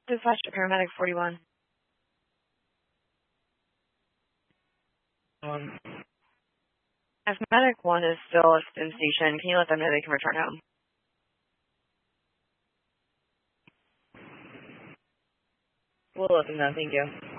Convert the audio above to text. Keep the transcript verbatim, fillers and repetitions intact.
Dispatch to paramedic forty-one. Um, If medic one is still in station, can you let them know they can return home? we'll let them know. Thank you.